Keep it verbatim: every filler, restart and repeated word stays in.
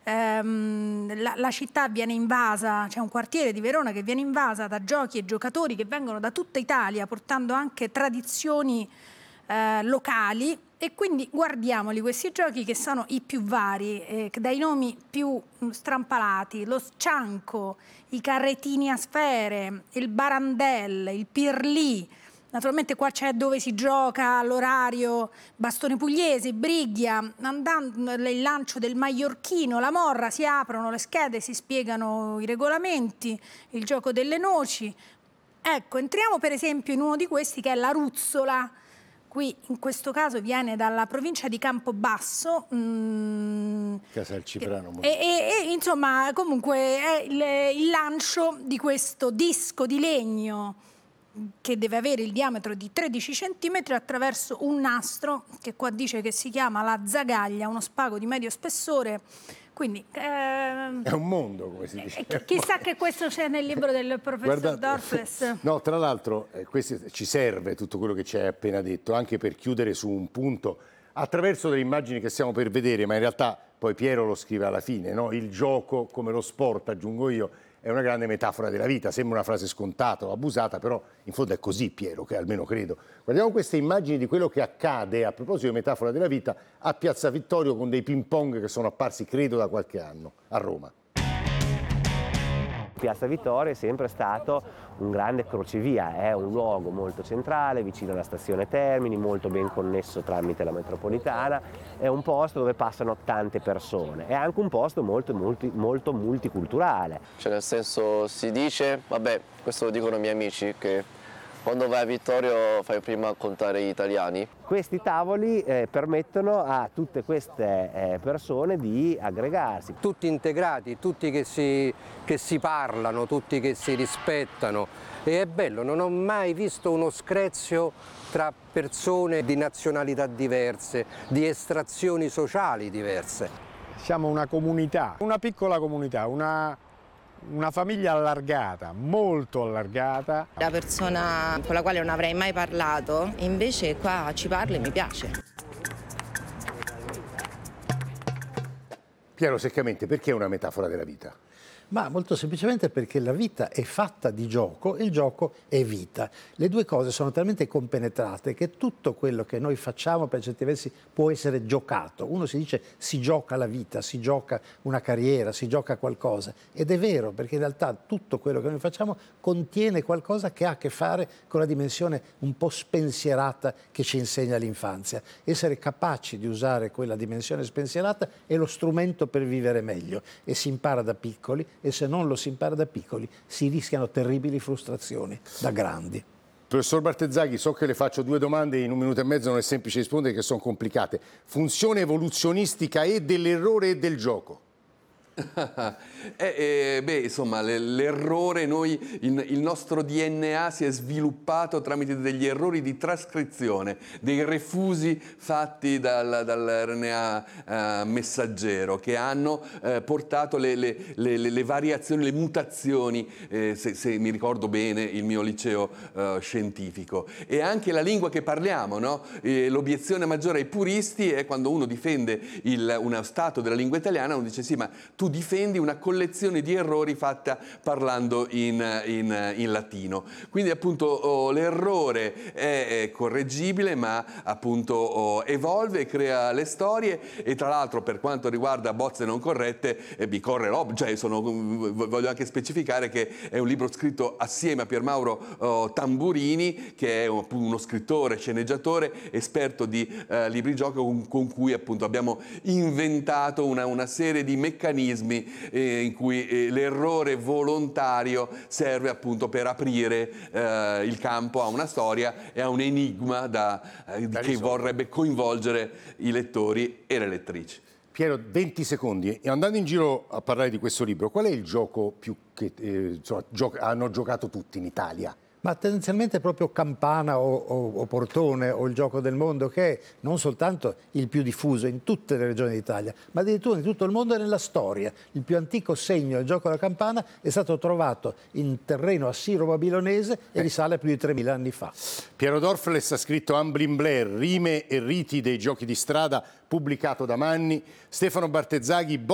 ehm, la, la città viene invasa, c'è un quartiere di Verona che viene invasa da giochi e giocatori che vengono da tutta Italia, portando anche tradizioni eh, locali. E quindi guardiamoli questi giochi che sono i più vari, eh, dai nomi più strampalati: lo scianco, i carretini a sfere, il barandel, il pirlì. Naturalmente qua c'è dove si gioca all'orario, bastone pugliese, briglia, andando, il lancio del maiorchino, la morra, si aprono le schede, si spiegano i regolamenti, il gioco delle noci. Ecco, entriamo per esempio in uno di questi che è la ruzzola. Qui in questo caso viene dalla provincia di Campobasso. Mm, Casalciprano. E, e, e insomma comunque è il, il lancio di questo disco di legno che deve avere il diametro di tredici centimetri attraverso un nastro che qua dice che si chiama la zagaglia, uno spago di medio spessore. Quindi, ehm, è un mondo, come si dice. Eh, chissà che questo c'è nel libro del professor Guardate, Dorfles. No, tra l'altro eh, questo ci serve tutto quello che ci hai appena detto, anche per chiudere su un punto attraverso delle immagini che stiamo per vedere, ma in realtà poi Piero lo scrive alla fine, no? Il gioco come lo sport, aggiungo io, è una grande metafora della vita. Sembra una frase scontata o abusata, però in fondo è così, Piero, che almeno credo. Guardiamo queste immagini di quello che accade, a proposito di metafora della vita, a Piazza Vittorio con dei ping pong che sono apparsi, credo, da qualche anno a Roma. Piazza Vittorio è sempre stato un grande crocevia, è un luogo molto centrale, vicino alla stazione Termini, molto ben connesso tramite la metropolitana, è un posto dove passano tante persone, è anche un posto molto, molto, molto multiculturale. Cioè nel senso si dice, vabbè, questo lo dicono i miei amici, che quando vai a Vittorio fai prima contare gli italiani. Questi tavoli eh, permettono a tutte queste eh, persone di aggregarsi. Tutti integrati, tutti che si, che si parlano, tutti che si rispettano. E è bello, non ho mai visto uno screzio tra persone di nazionalità diverse, di estrazioni sociali diverse. Siamo una comunità, una piccola comunità, una... Una famiglia allargata, molto allargata. La persona con la quale non avrei mai parlato, invece qua ci parla e mi piace. Piero, seccamente, perché è una metafora della vita? Ma molto semplicemente perché la vita è fatta di gioco e il gioco è vita. Le due cose sono talmente compenetrate che tutto quello che noi facciamo per certi versi può essere giocato. Uno si dice si gioca la vita, si gioca una carriera, si gioca qualcosa. Ed è vero, perché in realtà tutto quello che noi facciamo contiene qualcosa che ha a che fare con la dimensione un po' spensierata che ci insegna l'infanzia. Essere capaci di usare quella dimensione spensierata è lo strumento per vivere meglio e si impara da piccoli. E se non lo si impara da piccoli si rischiano terribili frustrazioni da grandi. Professor Bartezzaghi, so che le faccio due domande in un minuto e mezzo, non è semplice rispondere, che sono complicate. Funzione evoluzionistica e dell'errore e del gioco. eh, eh, beh, insomma, l'errore, noi, il, il nostro D N A si è sviluppato tramite degli errori di trascrizione, dei refusi fatti dal, dall'R N A eh, messaggero, che hanno eh, portato le, le, le, le variazioni, le mutazioni, eh, se, se mi ricordo bene il mio liceo eh, scientifico. E anche la lingua che parliamo, no? Eh, l'obiezione maggiore ai puristi è quando uno difende il, uno stato della lingua italiana, uno dice sì, ma tu difendi una collezione di errori fatta parlando in, in, in latino. Quindi appunto oh, l'errore è, è correggibile, ma appunto oh, evolve, crea le storie. E tra l'altro, per quanto riguarda bozze non corrette, eh, vi corre l'obbligo, cioè sono, voglio anche specificare che è un libro scritto assieme a Piermauro oh, Tamburini, che è un, uno scrittore, sceneggiatore, esperto di eh, libri gioco, con, con cui appunto abbiamo inventato una, una serie di meccanismi Eh, in cui eh, l'errore volontario serve appunto per aprire eh, il campo a una storia e a un enigma da, eh, che vorrebbe coinvolgere i lettori e le lettrici. Piero, venti secondi. E andando in giro a parlare di questo libro, qual è il gioco più che eh, insomma, gio- hanno giocato tutti in Italia? Ma tendenzialmente proprio Campana o, o, o Portone o il Gioco del Mondo, che è non soltanto il più diffuso in tutte le regioni d'Italia, ma addirittura in tutto il mondo e nella storia. Il più antico segno del Gioco della Campana è stato trovato in terreno assiro-babilonese e risale a più di tremila anni fa. Piero Dorfles ha scritto Amblin Blair, rime e riti dei giochi di strada, pubblicato da Manni. Stefano Bartezzaghi,